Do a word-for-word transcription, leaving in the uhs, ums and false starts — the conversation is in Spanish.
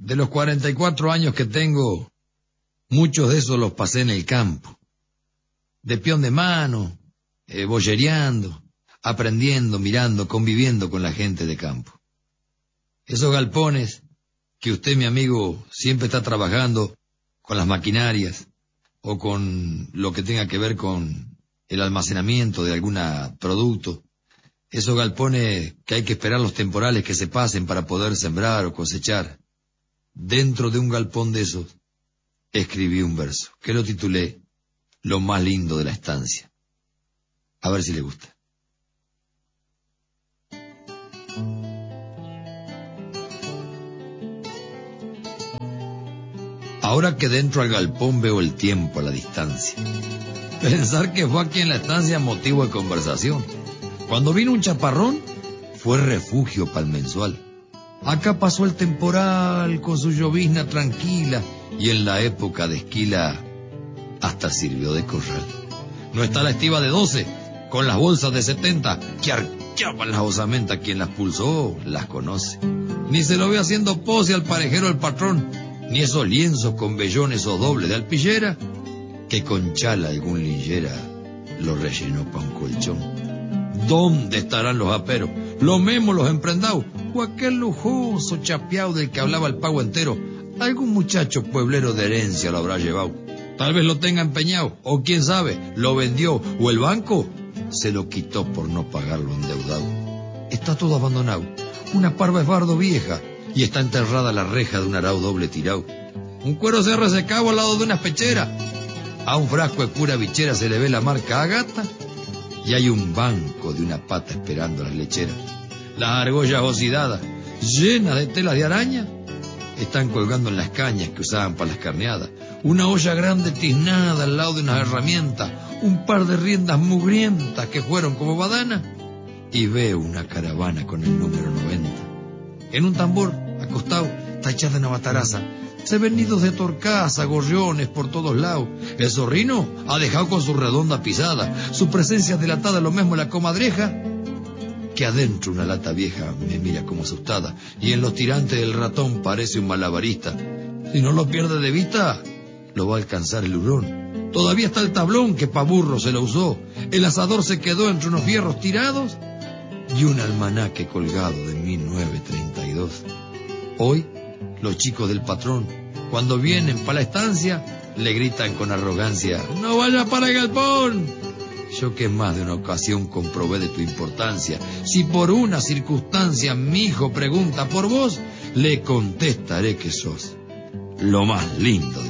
De los cuarenta y cuatro años que tengo, muchos de esos los pasé en el campo. De peón de mano, eh, boyereando, aprendiendo, mirando, conviviendo con la gente de campo. Esos galpones que usted, mi amigo, siempre está trabajando con las maquinarias o con lo que tenga que ver con el almacenamiento de algún producto. Esos galpones que hay que esperar los temporales que se pasen para poder sembrar o cosechar. Dentro de un galpón de esos, escribí un verso, que lo titulé Lo más lindo de la estancia. A ver si le gusta. Ahora que dentro al galpón veo el tiempo a la distancia. Pensar que fue aquí en la estancia motivo de conversación. Cuando vino un chaparrón, fue refugio para el mensual. Acá pasó el temporal con su llovizna tranquila y en la época de esquila hasta sirvió de corral. No está la estiva de doce con las bolsas de setenta que arqueaban las osamentas. Quien las pulsó las conoce. Ni se lo ve haciendo pose al parejero el patrón, ni esos lienzos con vellones o dobles de alpillera que con chala algún lillera lo rellenó pa' un colchón. ¿Dónde estarán los aperos, los memos, los emprendados, o aquel lujoso chapeado del que hablaba el pago entero? Algún muchacho pueblero de herencia lo habrá llevado. Tal vez lo tenga empeñado, o quién sabe, lo vendió, o el banco se lo quitó por no pagarlo endeudado. Está todo abandonado, una parva es bardo vieja, y está enterrada la reja de un arao doble tirado. Un cuero se ha resecado al lado de una pechera. A un frasco de pura bichera se le ve la marca Agata, y hay un banco de una pata esperando las lecheras. Las argollas oxidadas, llenas de telas de araña, están colgando en las cañas que usaban para las carneadas. Una olla grande tiznada al lado de unas herramientas, un par de riendas mugrientas que fueron como badana, y veo una caravana con el número noventa. En un tambor, acostado, tachada en una bataraza, se ven nidos de torcaza, gorriones por todos lados. El zorrino ha dejado con su redonda pisada, su presencia delatada lo mismo en la comadreja, que adentro una lata vieja me mira como asustada, y en los tirantes del ratón parece un malabarista. Si no lo pierde de vista, lo va a alcanzar el hurón. Todavía está el tablón que pa' burro se lo usó, el asador se quedó entre unos fierros tirados, y un almanaque colgado de mil novecientos treinta y dos. Hoy, los chicos del patrón, cuando vienen para la estancia, le gritan con arrogancia: ¡No vaya para el galpón! Yo que en más de una ocasión comprobé de tu importancia. Si por una circunstancia mi hijo pregunta por vos, le contestaré que sos lo más lindo